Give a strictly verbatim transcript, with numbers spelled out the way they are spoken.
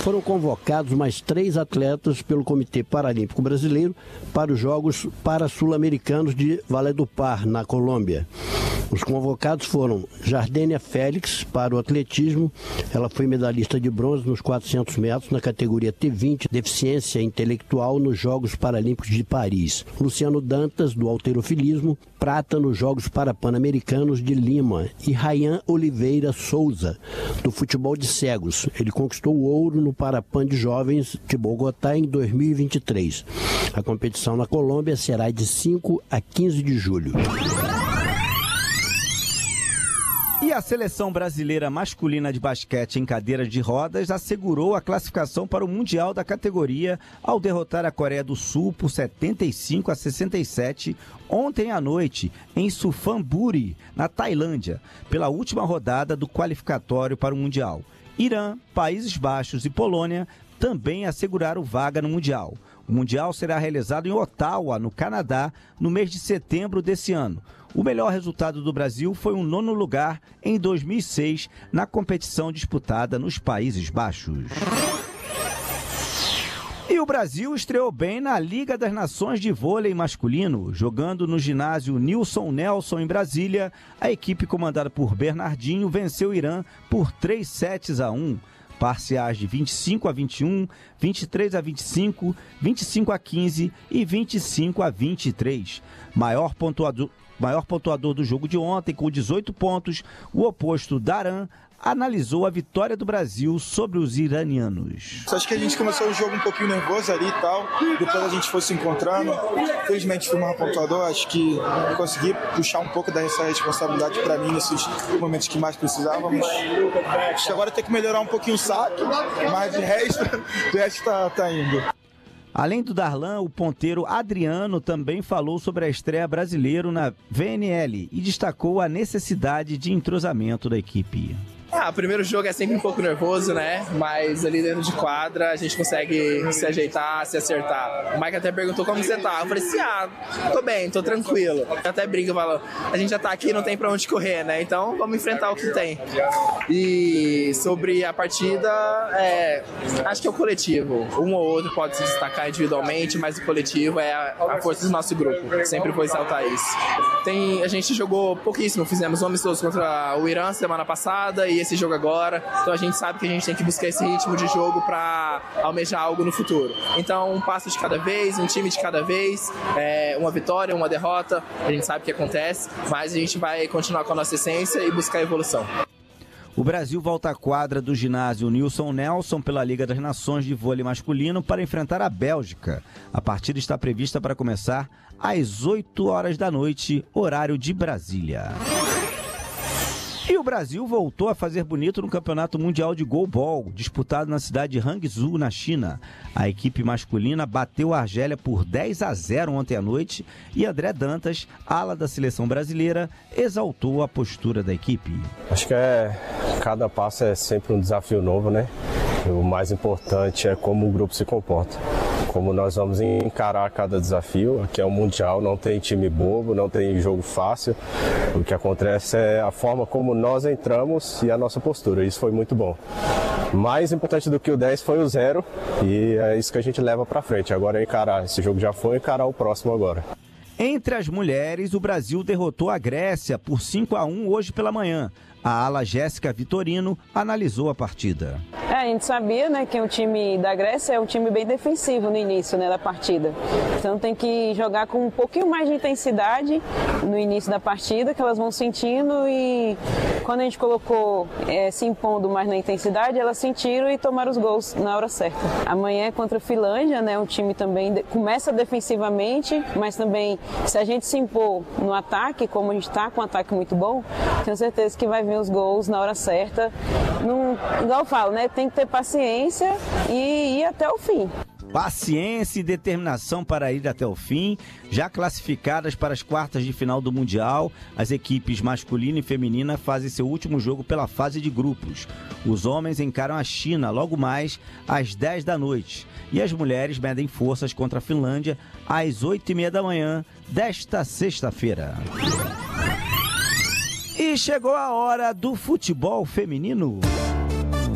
Foram convocados mais três atletas pelo Comitê Paralímpico Brasileiro para os Jogos Para-Sul-Americanos de Valledupar, na Colômbia. Os convocados foram Jardênia Félix, para o atletismo. Ela foi medalhista de bronze nos quatrocentos metros na categoria T vinte, deficiência intelectual, nos Jogos Paralímpicos de Paris. Luciano Dantas, do halterofilismo, prata nos Jogos Parapan-Americanos de Lima. E Rayan Oliveira Souza, do futebol de cegos. Ele conquistou o ouro no Parapan de Jovens de Bogotá em dois mil e vinte e três. A competição na Colômbia será de cinco a quinze de julho. E a seleção brasileira masculina de basquete em cadeira de rodas assegurou a classificação para o Mundial da categoria ao derrotar a Coreia do Sul por setenta e cinco a sessenta e sete ontem à noite em Suphanburi, na Tailândia, pela última rodada do qualificatório para o Mundial. Irã, Países Baixos e Polônia também asseguraram vaga no Mundial. O Mundial será realizado em Ottawa, no Canadá, no mês de setembro desse ano. O melhor resultado do Brasil foi um nono lugar em dois mil e seis na competição disputada nos Países Baixos. E o Brasil estreou bem na Liga das Nações de Vôlei Masculino, jogando no ginásio Nilson Nelson em Brasília. A equipe comandada por Bernardinho venceu o Irã por três sets a um. Parciais de vinte e cinco a vinte e um, vinte e três a vinte e cinco, vinte e cinco a quinze e vinte e cinco a vinte e três. Maior pontuador, maior pontuador do jogo de ontem, com dezoito pontos, o oposto Daran analisou a vitória do Brasil sobre os iranianos. Acho que a gente começou o jogo um pouquinho nervoso ali e tal, depois a gente foi se encontrando. Felizmente fui mais pontuador, acho que consegui puxar um pouco dessa responsabilidade para mim nesses momentos que mais precisávamos. Acho que agora tem que melhorar um pouquinho o saque, mas de resto, de resto tá, tá indo. Além do Darlan, o ponteiro Adriano também falou sobre a estreia brasileiro na V N L e destacou a necessidade de entrosamento da equipe. Ah, o primeiro jogo é sempre um pouco nervoso, né? Mas ali dentro de quadra a gente consegue se ajeitar, se acertar. O Mike até perguntou como você tá. Eu falei assim, ah, tô bem, tô tranquilo. Eu até brinco, falo, a gente já tá aqui, não tem pra onde correr, né? Então vamos enfrentar o que tem. E sobre a partida, é, acho que é o coletivo. Um ou outro pode se destacar individualmente, mas o coletivo é a, a força do nosso grupo. Sempre vou ressaltar isso. Tem, a gente jogou pouquíssimo, fizemos um amistoso contra o Irã semana passada e esse jogo agora, então a gente sabe que a gente tem que buscar esse ritmo de jogo para almejar algo no futuro. Então um passo de cada vez, um time de cada vez, é, uma vitória, uma derrota, a gente sabe o que acontece, mas a gente vai continuar com a nossa essência e buscar evolução. O Brasil volta à quadra do ginásio Nilson Nelson pela Liga das Nações de Vôlei Masculino para enfrentar a Bélgica. A partida está prevista para começar às oito horas da noite, horário de Brasília. E o Brasil voltou a fazer bonito no Campeonato Mundial de Goalball, disputado na cidade de Hangzhou, na China. A equipe masculina bateu a Argélia por dez a zero ontem à noite e André Dantas, ala da seleção brasileira, exaltou a postura da equipe. Acho que é, cada passo é sempre um desafio novo, né? E o mais importante é como o grupo se comporta. Como nós vamos encarar cada desafio. Aqui é o Mundial, não tem time bobo, não tem jogo fácil. O que acontece é a forma como nós entramos e a nossa postura. Isso foi muito bom. Mais importante do que o dez foi o zero e é isso que a gente leva para frente. Agora é encarar. Esse jogo já foi, encarar o próximo agora. Entre as mulheres, o Brasil derrotou a Grécia por cinco a um hoje pela manhã. A ala Jéssica Vitorino analisou a partida. É, a gente sabia, né, que o time da Grécia é um time bem defensivo no início, né, da partida. Então tem que jogar com um pouquinho mais de intensidade no início da partida, que elas vão sentindo, e quando a gente colocou é, se impondo mais na intensidade, elas sentiram e tomaram os gols na hora certa. Amanhã é contra a Finlândia, né, um time também de, começa defensivamente, mas também se a gente se impor no ataque, como a gente está com um ataque muito bom, tenho certeza que vai vir os gols na hora certa. Não, igual eu falo, né? Tem que ter paciência e ir até o fim. Paciência e determinação para ir até o fim. Já classificadas para as quartas de final do Mundial, as equipes masculina e feminina fazem seu último jogo pela fase de grupos. Os homens encaram a China logo mais às dez da noite. E as mulheres medem forças contra a Finlândia às oito e meia da manhã desta sexta-feira. E chegou a hora do futebol feminino.